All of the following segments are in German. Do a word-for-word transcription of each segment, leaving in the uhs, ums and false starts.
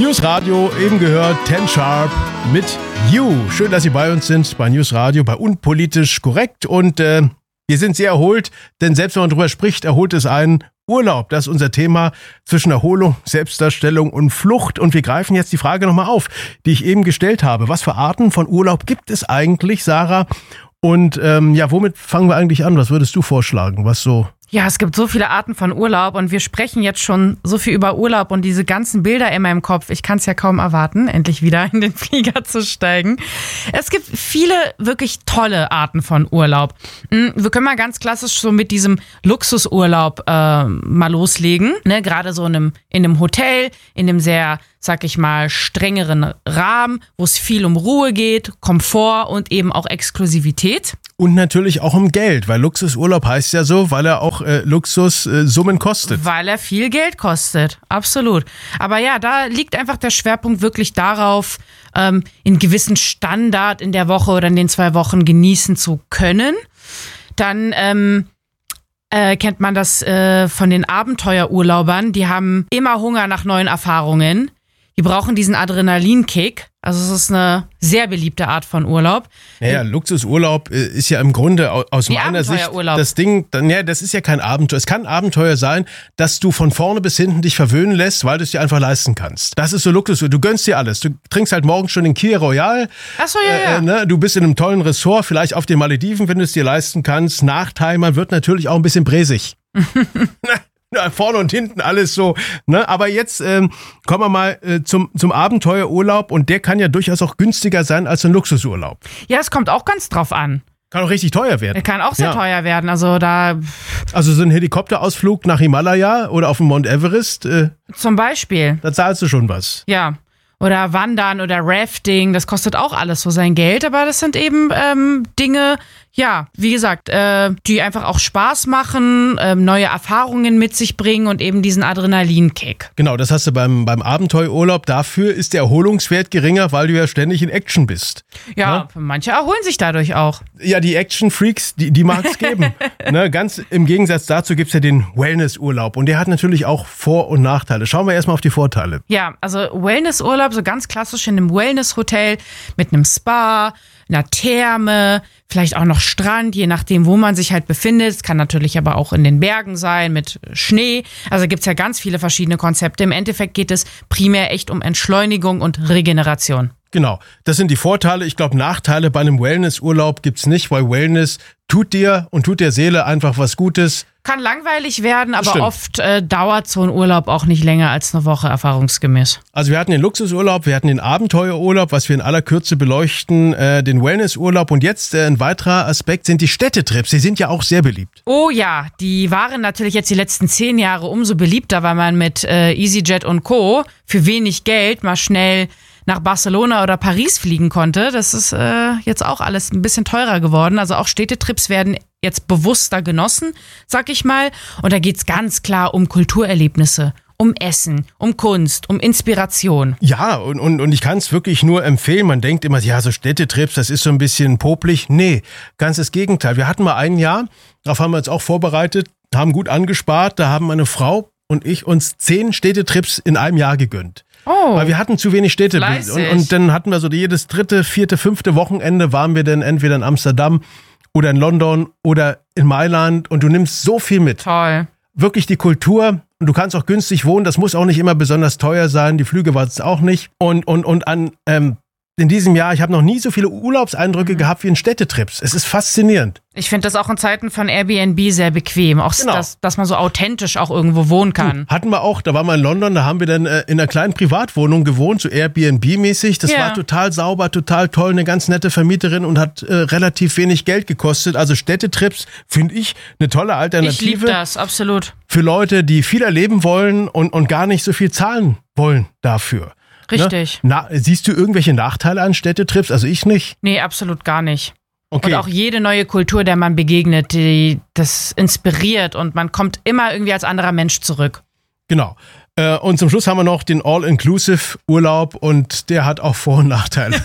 News Radio, eben gehört, Ten Sharp mit You. Schön, dass Sie bei uns sind, bei News Radio, bei Unpolitisch Korrekt. Und äh, wir sind sehr erholt, denn selbst wenn man drüber spricht, erholt es einen. Urlaub, das ist unser Thema zwischen Erholung, Selbstdarstellung und Flucht. Und wir greifen jetzt die Frage nochmal auf, die ich eben gestellt habe. Was für Arten von Urlaub gibt es eigentlich, Sarah? Und ähm, ja, womit fangen wir eigentlich an? Was würdest du vorschlagen? Was so... Ja, es gibt so viele Arten von Urlaub und wir sprechen jetzt schon so viel über Urlaub und diese ganzen Bilder in meinem Kopf. Ich kann es ja kaum erwarten, endlich wieder in den Flieger zu steigen. Es gibt viele wirklich tolle Arten von Urlaub. Wir können mal ganz klassisch so mit diesem Luxusurlaub äh, mal loslegen. Ne? Gerade so in einem, in einem Hotel, in einem sehr, sag ich mal, strengeren Rahmen, wo es viel um Ruhe geht, Komfort und eben auch Exklusivität. Und natürlich auch um Geld, weil Luxusurlaub heißt ja so, weil er auch äh, Luxussummen äh, kostet. Weil er viel Geld kostet, absolut. Aber ja, da liegt einfach der Schwerpunkt wirklich darauf, ähm, einen gewissen Standard in der Woche oder in den zwei Wochen genießen zu können. Dann ähm, äh, kennt man das äh, von den Abenteuerurlaubern, die haben immer Hunger nach neuen Erfahrungen. Die brauchen diesen Adrenalinkick. Also es ist eine sehr beliebte Art von Urlaub. Naja, Luxusurlaub ist ja im Grunde aus Wie meiner Sicht Abenteuerurlaub. das Ding, ja, das ist ja kein Abenteuer. Es kann ein Abenteuer sein, dass du von vorne bis hinten dich verwöhnen lässt, weil du es dir einfach leisten kannst. Das ist so Luxus. Du gönnst dir alles. Du trinkst halt morgens schon den Kia Royal. Ach so, ja, ja. Äh, ne? Du bist in einem tollen Ressort, vielleicht auf den Malediven, wenn du es dir leisten kannst. Nachteil, man wird natürlich auch ein bisschen bräsig. Ja, vorne und hinten alles so, ne? Aber jetzt ähm, kommen wir mal äh, zum, zum Abenteuerurlaub und der kann ja durchaus auch günstiger sein als ein Luxusurlaub. Ja, es kommt auch ganz drauf an. Kann auch richtig teuer werden. Er kann auch sehr ja. teuer werden. Also da. Also so ein Helikopterausflug nach Himalaya oder auf den Mount Everest, äh, Zum Beispiel. da zahlst du schon was. Ja. Oder Wandern oder Rafting, das kostet auch alles so sein Geld, aber das sind eben ähm, Dinge, ja, wie gesagt, äh, die einfach auch Spaß machen, äh, neue Erfahrungen mit sich bringen und eben diesen Adrenalinkick. Genau, das hast du beim, beim Abenteuerurlaub. Dafür ist der Erholungswert geringer, weil du ja ständig in Action bist. Ja, Ja. manche erholen sich dadurch auch. Ja, die Action-Freaks, die, die mag es geben. Ne, ganz im Gegensatz dazu gibt's ja den Wellnessurlaub und der hat natürlich auch Vor- und Nachteile. Schauen wir erstmal auf die Vorteile. Ja, also Wellnessurlaub, so ganz klassisch in einem Wellnesshotel mit einem Spa, einer Therme, vielleicht auch noch Strand, je nachdem, wo man sich halt befindet. Es kann natürlich aber auch in den Bergen sein, mit Schnee. Also gibt's ja ganz viele verschiedene Konzepte. Im Endeffekt geht es primär echt um Entschleunigung und Regeneration. Genau, das sind die Vorteile. Ich glaube, Nachteile bei einem Wellnessurlaub gibt's nicht, weil Wellness tut dir und tut der Seele einfach was Gutes. Kann langweilig werden, aber Stimmt. oft äh, dauert so ein Urlaub auch nicht länger als eine Woche, erfahrungsgemäß. Also wir hatten den Luxusurlaub, wir hatten den Abenteuerurlaub, was wir in aller Kürze beleuchten, äh, den Wellnessurlaub und jetzt äh, ein weiterer Aspekt sind die Städtetrips. Die sind ja auch sehr beliebt. Oh ja, die waren natürlich jetzt die letzten zehn Jahre umso beliebter, weil man mit äh, EasyJet und Co. für wenig Geld mal schnell nach Barcelona oder Paris fliegen konnte. Das ist äh, jetzt auch alles ein bisschen teurer geworden. Also auch Städtetrips werden jetzt bewusster genossen, sag ich mal. Und da geht's ganz klar um Kulturerlebnisse, um Essen, um Kunst, um Inspiration. Ja, und, und, und ich kann es wirklich nur empfehlen. Man denkt immer, ja, so Städtetrips, das ist so ein bisschen popelig. Nee, ganz das Gegenteil. Wir hatten mal ein Jahr, darauf haben wir uns auch vorbereitet, haben gut angespart. Da haben meine Frau und ich uns zehn Städtetrips in einem Jahr gegönnt. Oh, Weil wir hatten zu wenig Städte. fleißig. Und, und dann hatten wir so jedes dritte, vierte, fünfte Wochenende waren wir dann entweder in Amsterdam oder in London oder in Mailand und du nimmst so viel mit. toll. Wirklich die Kultur und du kannst auch günstig wohnen, das muss auch nicht immer besonders teuer sein, die Flüge waren es auch nicht. Und, und, und an ähm, in diesem Jahr, ich habe noch nie so viele Urlaubseindrücke mhm. gehabt wie in Städtetrips. Es ist faszinierend. Ich finde das auch in Zeiten von Airbnb sehr bequem, auch Genau. dass, dass man so authentisch auch irgendwo wohnen kann. Hatten wir auch, da waren wir in London, da haben wir dann äh, in einer kleinen Privatwohnung gewohnt, so Airbnb-mäßig. Das Ja. war total sauber, total toll, eine ganz nette Vermieterin und hat äh, relativ wenig Geld gekostet. Also Städtetrips finde ich eine tolle Ich Alternative liebe das, absolut. für Leute, die viel erleben wollen und, und gar nicht so viel zahlen wollen dafür. Richtig. Ne? Na, siehst du irgendwelche Nachteile an Städtetrips? Also ich nicht. Nee, absolut gar nicht. Okay. Und auch jede neue Kultur, der man begegnet, die das inspiriert und man kommt immer irgendwie als anderer Mensch zurück. Genau. Äh, und zum Schluss haben wir noch den All-Inclusive-Urlaub und der hat auch Vor- und Nachteile.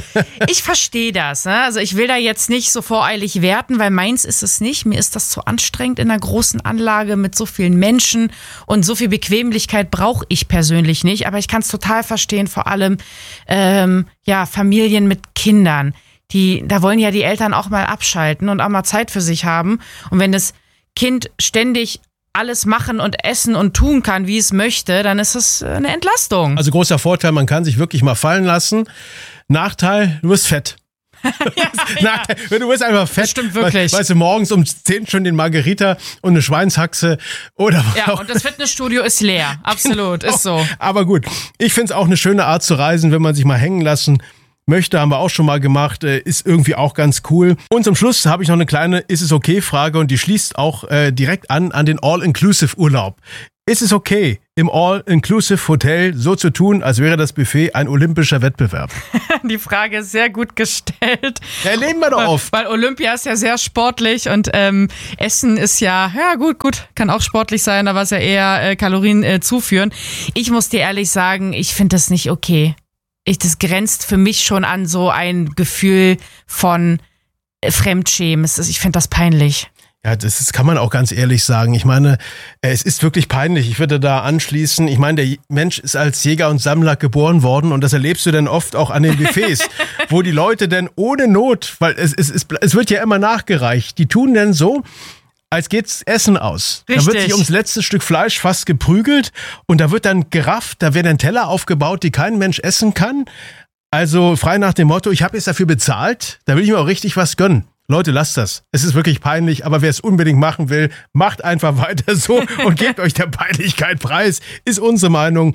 Ich verstehe das. Ne? Also ich will da jetzt nicht so voreilig werten, weil meins ist es nicht. Mir ist das zu anstrengend in einer großen Anlage mit so vielen Menschen und so viel Bequemlichkeit brauche ich persönlich nicht. Aber ich kann es total verstehen, vor allem ähm, ja Familien mit Kindern. Die, da wollen ja die Eltern auch mal abschalten und auch mal Zeit für sich haben. Und wenn das Kind ständig alles machen und essen und tun kann, wie es möchte, dann ist es eine Entlastung. Also großer Vorteil, man kann sich wirklich mal fallen lassen. Nachteil, du wirst fett. ja, Nachteil, ja. Du wirst einfach fett. Das stimmt wirklich. Weißt du, morgens um zehn schon den Margarita und eine Schweinshaxe oder was Ja, auch. und das Fitnessstudio ist leer. Absolut, genau. Ist so. Aber gut, ich finde es auch eine schöne Art zu reisen, wenn man sich mal hängen lassen möchte, haben wir auch schon mal gemacht, ist irgendwie auch ganz cool. Und zum Schluss habe ich noch eine kleine Ist es okay Frage und die schließt auch äh, direkt an an den All-Inclusive-Urlaub. Ist es okay, im All-Inclusive-Hotel so zu tun, als wäre das Buffet ein olympischer Wettbewerb? Die Frage ist sehr gut gestellt. Ja, leben wir doch auf. Weil Olympia ist ja sehr sportlich und ähm, Essen ist ja, ja gut, gut, kann auch sportlich sein, aber es ja eher äh, Kalorien äh, zuführen. Ich muss dir ehrlich sagen, ich finde das nicht okay. Ich, das grenzt für mich schon an so ein Gefühl von Fremdschämen. Ich finde das peinlich. Ja, das ist, kann man auch ganz ehrlich sagen. Ich meine, es ist wirklich peinlich. Ich würde da anschließen. Ich meine, der Mensch ist als Jäger und Sammler geboren worden und das erlebst du dann oft auch an den Buffets, wo die Leute dann ohne Not, weil es, es, es, es wird ja immer nachgereicht, die tun dann so, als geht's Essen aus. Richtig. Da wird sich ums letzte Stück Fleisch fast geprügelt und da wird dann gerafft, da werden dann Teller aufgebaut, die kein Mensch essen kann. Also frei nach dem Motto, ich habe jetzt dafür bezahlt, da will ich mir auch richtig was gönnen. Leute, lasst das. Es ist wirklich peinlich, aber wer es unbedingt machen will, macht einfach weiter so und gebt euch der Peinlichkeit preis, ist unsere Meinung.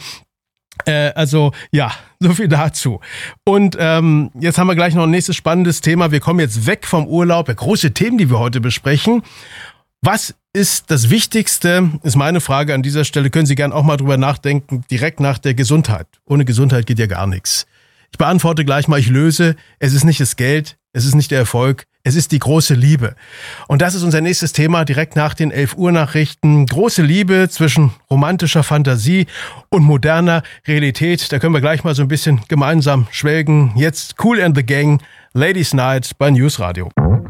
Äh, also ja, so viel dazu. Und ähm, jetzt haben wir gleich noch ein nächstes spannendes Thema. Wir kommen jetzt weg vom Urlaub, große Themen, die wir heute besprechen. Was ist das Wichtigste, ist meine Frage an dieser Stelle. Können Sie gerne auch mal drüber nachdenken, direkt nach der Gesundheit. Ohne Gesundheit geht ja gar nichts. Ich beantworte gleich mal, ich löse. Es ist nicht das Geld, es ist nicht der Erfolg, es ist die große Liebe. Und das ist unser nächstes Thema, direkt nach den elf Uhr Nachrichten. Große Liebe zwischen romantischer Fantasie und moderner Realität. Da können wir gleich mal so ein bisschen gemeinsam schwelgen. Jetzt Kool and the Gang, Ladies Night bei News Radio.